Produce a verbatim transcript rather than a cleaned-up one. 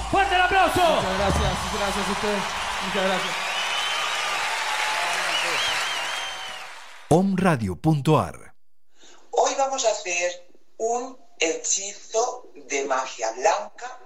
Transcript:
¡Fuerte el aplauso! Muchas gracias, gracias a ustedes. Muchas gracias. omradio punto ar. Hoy vamos a hacer un hechizo de magia blanca